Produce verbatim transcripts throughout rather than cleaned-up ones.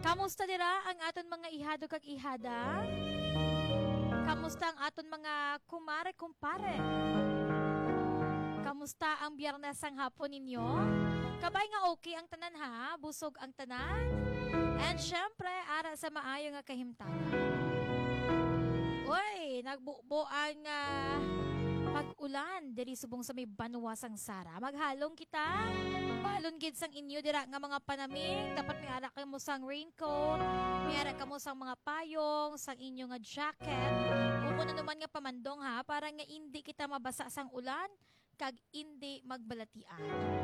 Kamusta dira ang aton mga ihado kag ihada? Kamusta ang aton mga kumare kumpare? Kamusta ang biyernes ang hapon ninyo? Kabay nga okay ang tanan ha? Busog ang tanan? And syempre, ara sa maayo nga kahimtangan. Uy, nagbubo ang uh, pag-ulan diri subong sa may banuwasang Sara. Maghalong kita. Balon gid sang inyo dira nga mga panamig. Dapat may ara kamo sang raincoat, may ara kamo sang mga payong, sang inyo nga jacket. Kuno naman nga pamandong ha, para nga hindi kita mabasa sang ulan kag hindi magbalatian.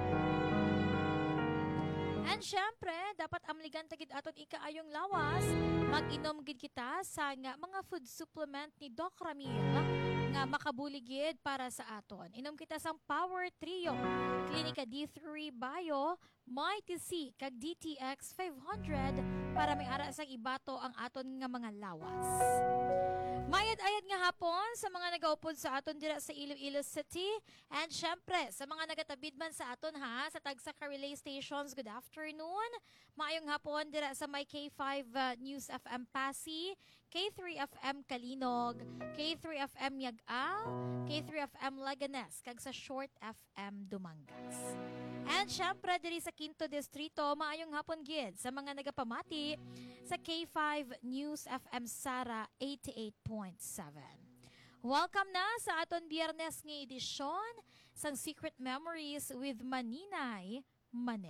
And syempre, dapat amligan tagid aton ikaayong lawas. Mag-inom gid kita sa nga mga food supplement ni Doc Ramil nga makabuligid para sa aton. Inom kita sang Power Trio, Clinica D three Bio, Mighty C kag D T X five hundred para may ara sang ibato ang aton nga mga lawas. Mayad-ayad nga hapon sa mga nagaupod sa aton dira sa Iloilo City, and syempre sa mga nagatabid man sa aton ha sa tagsa ka relay stations. Good afternoon. Maayong hapon dira sa may K five uh, News F M Pasig, K three F M Kalinog, K three F M Yag-Al, K three F M Laganes kag sa Short F M Dumangas. And syempre diri sa Quinto Distrito, maayong hapon gid sa mga nagapamati sa K five News F M Sara eighty-eight point seven. Welcome na sa aton biyernes nga edisyon sang Secret Memories with Maninay Mane.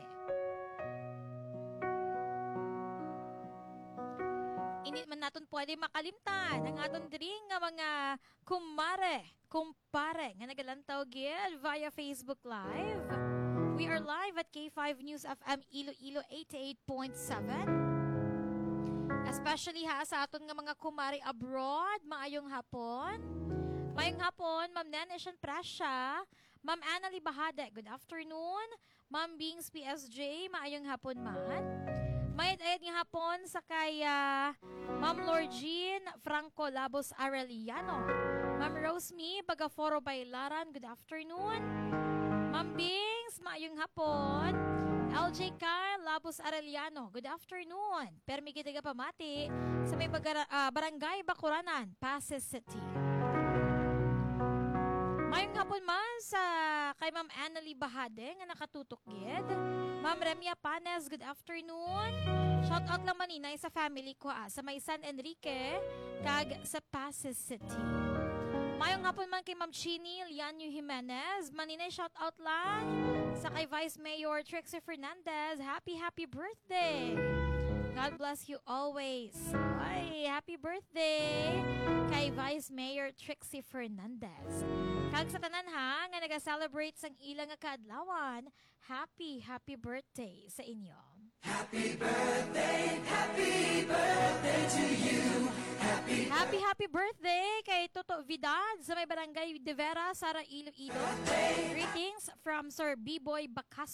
Init man naton pwede makalimtan ang aton diri nga mga kumare, kumpare nga nagalantaw gid via Facebook Live. We are live at K five News F M Iloilo eighty-eight point seven. Especially ha sa aton nga mga kumare abroad, maayong hapon. Maayong hapon, Ma'am Neneshan Prasya, Ma'am Annalie Bahade, good afternoon. Ma'am Bings P S J, maayong hapon man. Mayad-ayad nga hapon sa kay uh, Ma'am Lorgine Franco Labos Arellano. Ma'am Rosemi Bagaforo Bailaran, good afternoon. Ma'am Bings, maayong hapon. L J Kyle Labos Arellano, good afternoon. Permi kita ka pamati sa may bagara, uh, Barangay Bacuranan, Pasig City. Mayong hapon man sa kay Ma'am Annalie Bahade nga nakatutok gid. Ma'am Remia Panes, good afternoon. Shout out lang maninay sa family ko ah, sa may San Enrique kag sa Pasig City. Mayong hapon man kay Ma'am Chini Lianyo Jimenez. Maninay shout out lang sa kay Vice Mayor Trixie Fernandez. Happy, happy birthday! God bless you always. Ay, happy birthday kay Vice Mayor Trixie Fernandez. Kag sa tanan ha, nga nag-celebrate sang ilang nga kaadlawan, happy, happy birthday sa inyo. Happy birthday, happy birthday to you. Happy, happy, happy birthday kay Toto Vidal sa may Barangay De Vera, Sara, Iloilo. Greetings from Sir B-Boy Bacas